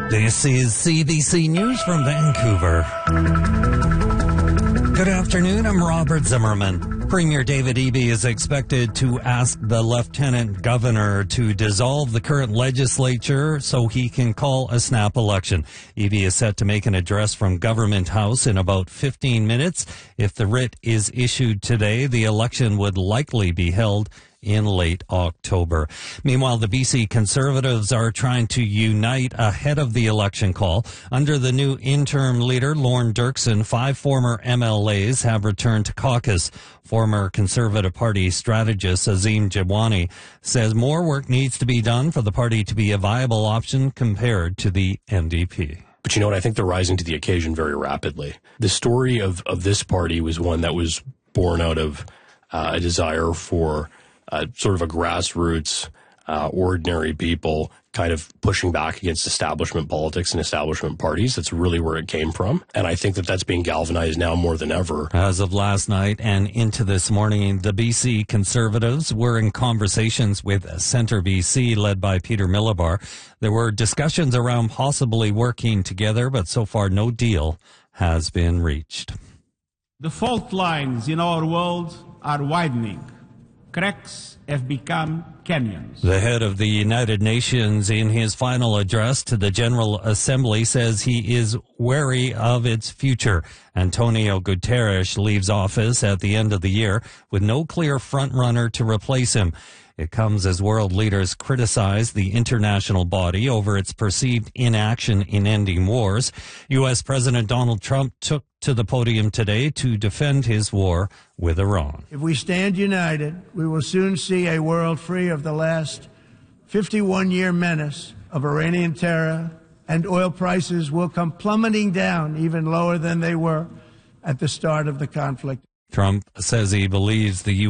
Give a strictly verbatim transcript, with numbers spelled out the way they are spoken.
This is C B C News from Vancouver. Good afternoon, I'm Robert Zimmerman. Premier David Eby is expected to ask the Lieutenant Governor to dissolve the current legislature so he can call a snap election. Eby is set to make an address from Government House in about fifteen minutes. If the writ is issued today, the election would likely be held in late October. Meanwhile, the B C Conservatives are trying to unite ahead of the election call. Under the new interim leader, Lorne Dirksen, five former M L As have returned to caucus. Former Conservative Party strategist Azim Jawani says more work needs to be done for the party to be a viable option compared to the N D P. But you know what? I think they're rising to the occasion very rapidly. The story of, of this party was one that was born out of uh, a desire for Uh, sort of a grassroots, uh, ordinary people kind of pushing back against establishment politics and establishment parties. That's really where it came from. And I think that that's being galvanized now more than ever. As of last night and into this morning, the B C Conservatives were in conversations with Centre B C, led by Peter Millibar. There were discussions around possibly working together, but so far no deal has been reached. The fault lines in our world are widening. Cracks have become canyons. The head of the United Nations, in his final address to the General Assembly, says he is wary of its future. Antonio Guterres leaves office at the end of the year with no clear frontrunner to replace him. It comes as world leaders criticize the international body over its perceived inaction in ending wars. U S. President Donald Trump took to the podium today to defend his war with Iran. If we stand united, we will soon see a world free of the last fifty-one-year menace of Iranian terror, and oil prices will come plummeting down even lower than they were at the start of the conflict. Trump says he believes the U